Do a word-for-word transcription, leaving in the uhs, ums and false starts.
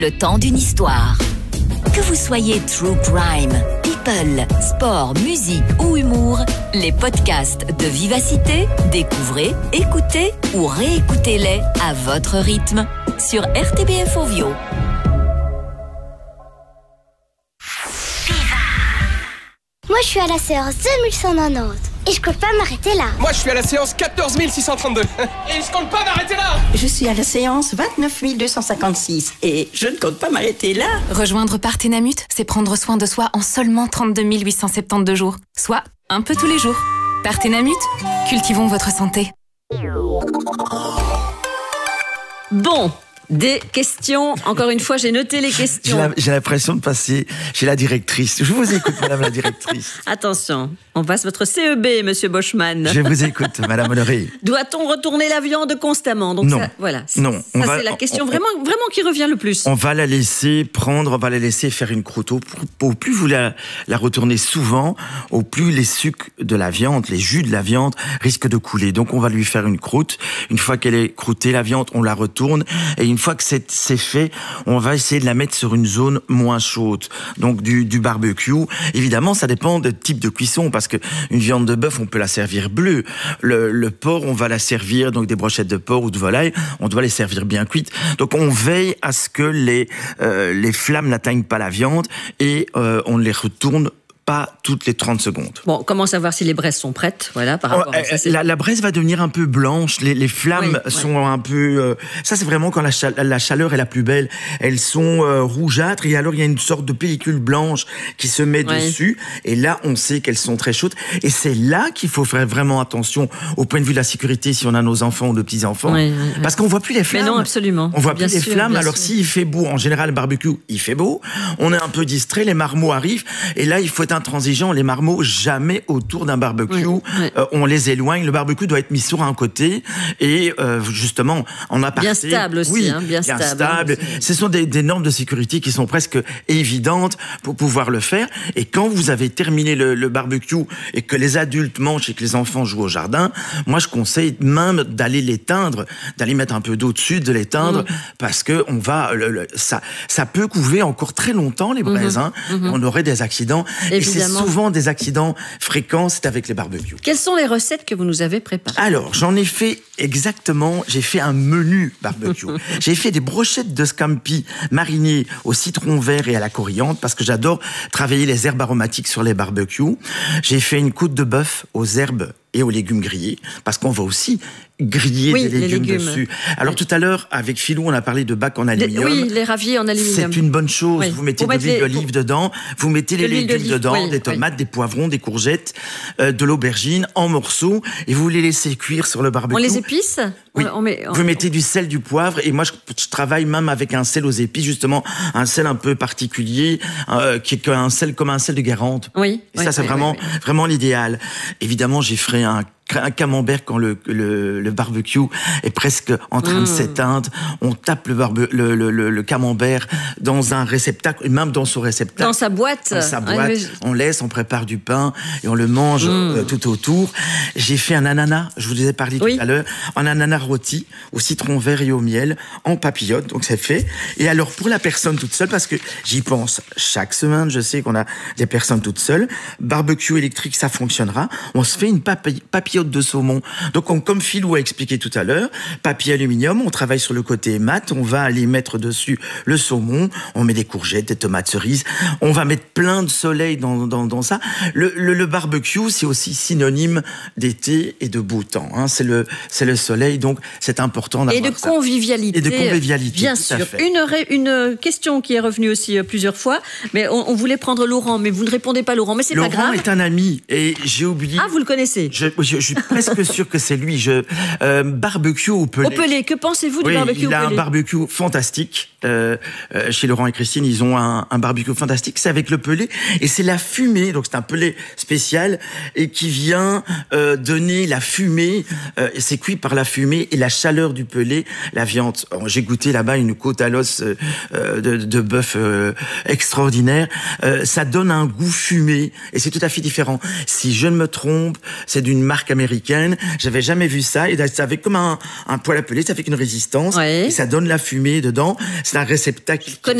Le temps d'une histoire. Que vous soyez true crime, people, sport, musique ou humour, les podcasts de Vivacité, découvrez, écoutez ou réécoutez-les à votre rythme sur R T B F Ovio. Moi, je suis à la séance deux mille cent quatre-vingt-dix et je compte pas m'arrêter là. Moi, je suis à la séance quatorze mille six cent trente-deux et je compte pas m'arrêter là. Je suis à la séance vingt-neuf mille deux cent cinquante-six et je ne compte pas m'arrêter là. Rejoindre Parthénamut, c'est prendre soin de soi en seulement trente-deux mille huit cent soixante-douze jours, soit un peu tous les jours. Parthénamut, cultivons votre santé. Bon, des questions. Encore une fois, j'ai noté les questions. J'ai, la, j'ai l'impression de passer chez la directrice. Je vous écoute, madame la directrice. Attention, on passe votre C E B, monsieur Boschman. Je vous écoute, madame Honoré. Doit-on retourner la viande constamment? Donc Non. Ça, voilà. Non. Ça, On va, c'est la question on, vraiment, vraiment qui revient le plus. On va la laisser prendre, on va la laisser faire une croûte. Au, au plus vous la, la retournez souvent, au plus les sucs de la viande, les jus de la viande risquent de couler. Donc on va lui faire une croûte. Une fois qu'elle est croûtée, la viande, on la retourne. Et une fois que c'est, c'est fait, on va essayer de la mettre sur une zone moins chaude. Donc du, du barbecue. Évidemment, ça dépend du type de cuisson, parce que une viande de bœuf, on peut la servir bleue. Le, le porc, on va la servir, donc des brochettes de porc ou de volaille, on doit les servir bien cuites. Donc on veille à ce que les, euh, les flammes n'atteignent pas la viande et euh, on les retourne pas toutes les trente secondes. Bon, comment savoir si les braises sont prêtes, voilà, par rapport oh, à ça, c'est... la, la braise va devenir un peu blanche, les, les flammes oui, sont ouais. un peu... Euh, ça, c'est vraiment quand la, chale, la chaleur est la plus belle. Elles sont euh, rougeâtres et alors il y a une sorte de pellicule blanche qui se met ouais. dessus. Et là, on sait qu'elles sont très chaudes. Et c'est là qu'il faut faire vraiment attention au point de vue de la sécurité si on a nos enfants ou nos petits-enfants. Oui, oui, parce qu'on voit plus les flammes. Mais non, absolument. On voit bien plus sûr, les flammes. Alors sûr. s'il fait beau, en général, le barbecue, il fait beau. On est un peu distrait, les marmots arrivent. Et là, il faut être intransigeant. Les marmots, jamais autour d'un barbecue. Oui, oui. Euh, on les éloigne. Le barbecue doit être mis sur un côté et euh, justement en aparté. Bien stable aussi. Oui, hein, bien, bien stable. stable. Ce sont des, des normes de sécurité qui sont presque évidentes pour pouvoir le faire. Et quand vous avez terminé le, le barbecue et que les adultes mangent et que les enfants jouent au jardin, moi je conseille même d'aller l'éteindre, d'aller mettre un peu d'eau dessus, de l'éteindre, mmh. parce que on va, le, le, ça, ça peut couver encore très longtemps les braises. Mmh. Hein, mmh. On aurait des accidents. Évidemment. Et c'est souvent des accidents fréquents, c'est avec les barbecues. Quelles sont les recettes que vous nous avez préparées? Alors, j'en ai fait exactement, j'ai fait un menu barbecue. J'ai fait des brochettes de scampi marinées au citron vert et à la coriandre, parce que j'adore travailler les herbes aromatiques sur les barbecues. J'ai fait une côte de bœuf aux herbes et aux légumes grillés, parce qu'on va aussi griller oui, des légumes, légumes dessus. Alors oui. tout à l'heure, avec Philou, on a parlé de bac en aluminium. Oui, les raviers en aluminium. C'est une bonne chose. Oui. Vous mettez pour de l'huile d'olive pour... dedans, vous mettez les légumes d'olive. dedans, oui, des tomates, oui. des poivrons, des courgettes, euh, de l'aubergine en morceaux, et vous les laissez cuire sur le barbecue. On les épice? Oui. On met, on... Vous mettez du sel, du poivre, et moi je, je travaille même avec un sel aux épices, justement, un sel un peu particulier, euh, qui est un sel comme un sel de Guérande. Oui. Et oui, ça, c'est oui, vraiment, oui, oui. vraiment l'idéal. Évidemment, j'ai fait un un camembert quand le, le, le barbecue est presque en train mmh. de s'éteindre. On tape le, barbe, le, le, le, le camembert dans un réceptacle, même dans son réceptacle. Dans sa boîte. Dans sa boîte. Ouais, mais... On laisse, on prépare du pain et on le mange mmh. euh, tout autour. J'ai fait un ananas, je vous ai parlé oui. tout à l'heure, un ananas rôti au citron vert et au miel, en papillote, donc c'est fait. Et alors pour la personne toute seule, parce que j'y pense chaque semaine, je sais qu'on a des personnes toutes seules, barbecue électrique, ça fonctionnera. On se fait une papi- papillote de saumon. Donc, on, comme Philou a expliqué tout à l'heure, papier aluminium, on travaille sur le côté mat, on va aller mettre dessus le saumon, on met des courgettes, des tomates cerises, on va mettre plein de soleil dans, dans, dans ça. Le, le, le barbecue, c'est aussi synonyme d'été et de beau temps. Hein. C'est, le, c'est le soleil, donc c'est important d'avoir ça. Et de convivialité. Et de convivialité, bien tout sûr. à fait. Une, une question qui est revenue aussi plusieurs fois, mais on, on voulait prendre Laurent, mais vous ne répondez pas Laurent, mais c'est Laurent pas grave. Laurent est un ami, et j'ai oublié... Ah, vous le connaissez? Je, je, je suis presque sûr que c'est lui. Je, euh, barbecue au Pelé. Au Pelé, que pensez-vous du oui, barbecue au Pelé? Il a un barbecue fantastique. Euh, euh, chez Laurent et Christine, ils ont un, un barbecue fantastique. C'est avec le Pelé. Et c'est la fumée, donc c'est un Pelé spécial, et qui vient euh, donner la fumée. Euh, c'est cuit par la fumée et la chaleur du Pelé. La viande, oh, j'ai goûté là-bas une côte à l'os euh, de, de bœuf euh, extraordinaire. Euh, ça donne un goût fumé. Et c'est tout à fait différent. Si je ne me trompe, c'est d'une marque américaine. J'avais jamais vu ça. Et ça avait comme un, un poêle à peler, ça fait une résistance. Ouais. Et ça donne la fumée dedans. C'est un réceptacle.